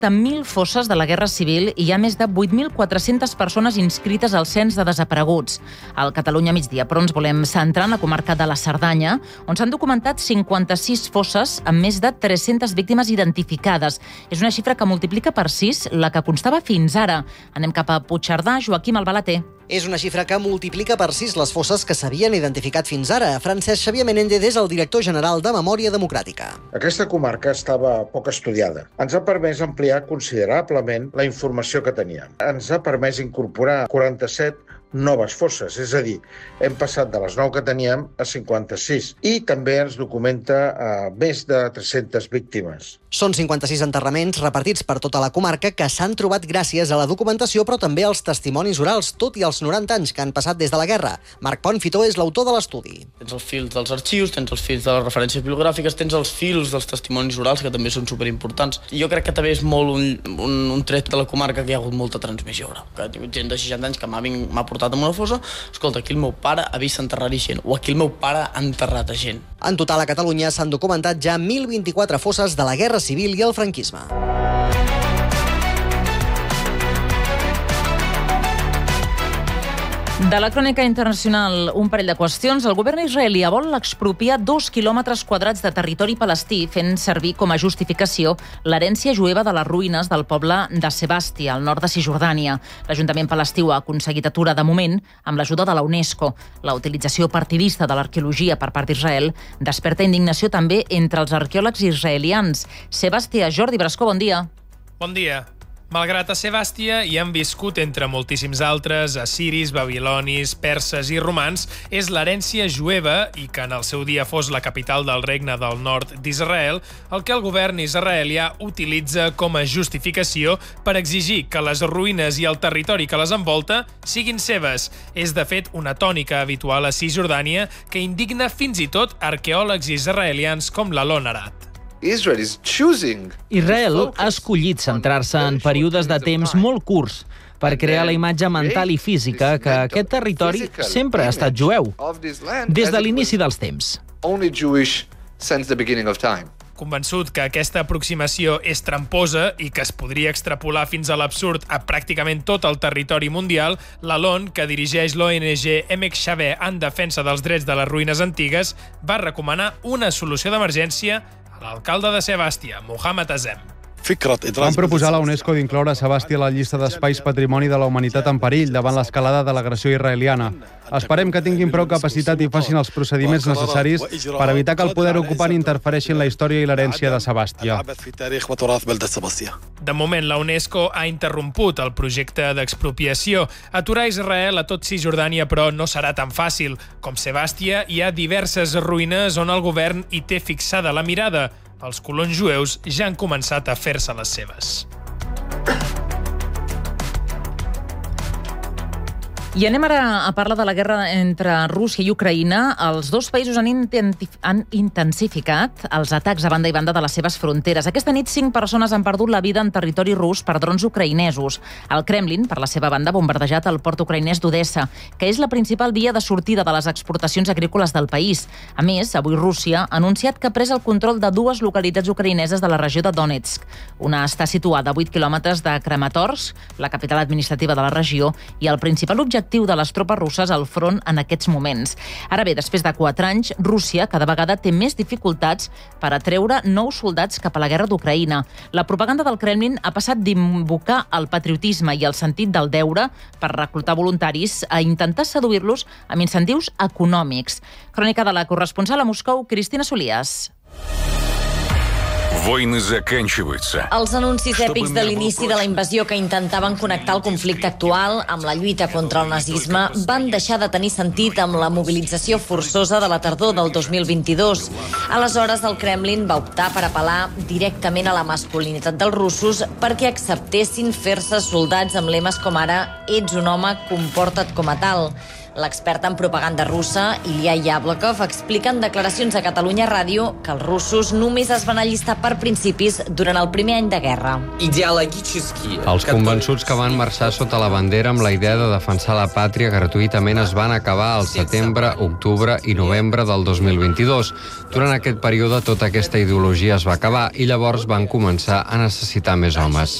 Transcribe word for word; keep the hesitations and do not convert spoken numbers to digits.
mil fosses de la Guerra Civil i hi ha més de vuit mil quatre-centes persones inscrites al cens de desapareguts. Al Catalunya migdia, però ens volem centrar en la comarca de la Cerdanya, on s'han documentat cinquanta-sis fosses amb més de tres-centes víctimes identificades. És una xifra que multiplica per sis la que constava fins ara. Anem cap a Puigcerdà, Joaquim Albalater. És una xifra que multiplica per sis les fosses que s'havien identificat fins ara. Francesc Xavier Menéndez és el director general de Memòria Democràtica. Aquesta comarca estava poc estudiada. Ens ha permès ampliar considerablement la informació que teníem. Ens ha permès incorporar quaranta-set noves fosses, és a dir, hem passat de les nou que teníem a cinquanta-sis i també ens documenta eh, més de tres-centes víctimes. Són cinquanta-sis enterraments repartits per tota la comarca que s'han trobat gràcies a la documentació però també als testimonis orals, tot i els noranta anys que han passat des de la guerra. Marc Pont Fitó és l'autor de l'estudi. Tens els fils dels arxius, tens els fils de les referències bibliogràfiques, tens els fils dels testimonis orals, que també són superimportants. Jo crec que també és molt un, un, un tret de la comarca que hi ha hagut molta transmissió oral. Que ha tingut gent de seixanta anys que m'ha portat en una fossa, escolta, aquí el meu pare ha vist enterrar-hi gent, o aquí el meu pare ha enterrat a gent. En total a Catalunya s'han documentat ja mil vint-i-quatre fosses de la Guerra Civil i el franquisme. De la crònica internacional, un parell de qüestions. El govern israelià vol expropiar dos quilòmetres quadrats de territori palestí, fent servir com a justificació l'herència jueva de les ruïnes del poble de Sebàstia, al nord de Cisjordània. L'Ajuntament palestí ha aconseguit aturar de moment amb l'ajuda de la UNESCO. La utilització partidista de l'arqueologia per part d'Israel desperta indignació també entre els arqueòlegs israelians. Sebàstia, Jordi Brascó, bon dia. Bon dia. Malgrat a Sebàstia hi han viscut, entre moltíssims altres, assiris, babilonis, perses i romans, és l'herència jueva i que en el seu dia fos la capital del regne del nord d'Israel, el que el govern israelià utilitza com a justificació per exigir que les ruïnes i el territori que les envolta siguin seves. És, de fet, una tònica habitual a Cisjordània que indigna fins i tot arqueòlegs israelians com l'Alon Arat. Israel ha escollit centrar-se en períodes de temps molt curts per crear la imatge mental i física que aquest territori sempre ha estat jueu, des de l'inici dels temps. Convençut que aquesta aproximació és tramposa i que es podria extrapolar fins a l'absurd a pràcticament tot el territori mundial, l'Alon, que dirigeix l'O N G Emek Shaveh en defensa dels drets de les ruïnes antigues, va recomanar una solució d'emergència a l'alcalde de Sebàstia, Mohamed Azem. Van proposar a la UNESCO d'incloure Sebàstia a la llista d'espais patrimoni de la humanitat en perill davant l'escalada de l'agressió israeliana. Esperem que tinguin prou capacitat i facin els procediments necessaris per evitar que el poder ocupant interfereixi en la història i l'herència de Sebàstia. De moment, la UNESCO ha interromput el projecte d'expropiació. Aturar Israel a tot Cisjordània, però, no serà tan fàcil. Com Sebàstia, hi ha diverses ruïnes on el govern hi té fixada la mirada. Els colons jueus ja han començat a fer-se les seves. I anem ara a parlar de la guerra entre Rússia i Ucraïna. Els dos països han, han intensificat els atacs a banda i banda de les seves fronteres. Aquesta nit, cinc persones han perdut la vida en territori rus per drons ucraïnesos. El Kremlin, per la seva banda, ha bombardejat el port ucraïnès d'Odessa, que és la principal via de sortida de les exportacions agrícoles del país. A més, avui Rússia ha anunciat que ha pres el control de dues localitats ucraïneses de la regió de Donetsk. Una està situada a vuit quilòmetres de Kramatorsk, la capital administrativa de la regió, i el principal objectiu de les tropes russes al front en aquests moments. Ara bé, després de quatre anys, Rússia cada vegada té més dificultats per atreure nous soldats cap a la guerra d'Ucraïna. La propaganda del Kremlin ha passat d'invocar el patriotisme i el sentit del deure per reclutar voluntaris a intentar seduir-los amb incentius econòmics. Crònica de la corresponsal a Moscou, Cristina Solías. Els anuncis èpics de l'inici de la invasió que intentaven connectar el conflicte actual amb la lluita contra el nazisme van deixar de tenir sentit amb la mobilització forçosa de la tardor del dos mil vint-i-dos. Aleshores, el Kremlin va optar per apel·lar directament a la masculinitat dels russos perquè acceptessin fer-se soldats amb lemes com ara «Ets un home, comporta't com a tal». L'expert en propaganda russa, Ilya Yablokov, explica en declaracions a Catalunya Ràdio que els russos només es van allistar per principis durant el primer any de guerra. Els convençuts que van marxar sota la bandera amb la idea de defensar la pàtria gratuïtament es van acabar al setembre, octubre i novembre del dos mil vint-i-dos. Durant aquest període tota aquesta ideologia es va acabar i llavors van començar a necessitar més homes.